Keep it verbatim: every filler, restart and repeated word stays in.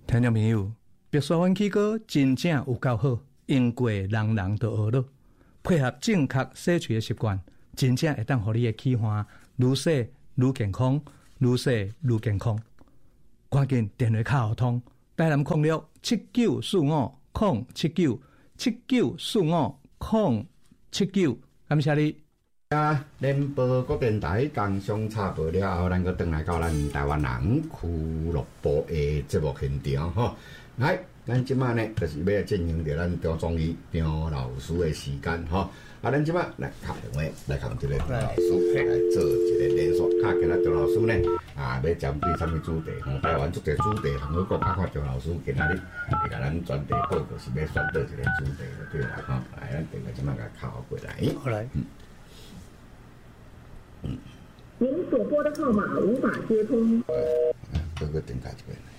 听众朋友，白沙湾起锅真正有够好，用过人人都学了，配合正确洗喙的习惯，真正会当互你的气环愈洗愈健康，愈洗愈健康。赶紧电话卡互通，台南控六七九四五空七九七九四五空七九，感谢你。 啊！联播国电台工商插播了后，咱个转来到咱台湾人俱乐部的节目现场吼。来，咱即摆呢，就是要进行着咱张总理张老师的时间吼。啊，咱即摆来敲电话来向这个张老师来做一个连线。卡今仔张老师呢，啊，要针对什么主题？吼，台湾足侪主题，通好讲。啊，看张老师今仔日会甲咱专题报告是要选择一个主题就对啦。吼，来，咱电话即摆甲敲过来。 好来。 嗯嗯，您所拨的号码无法接通。 这个点开这边。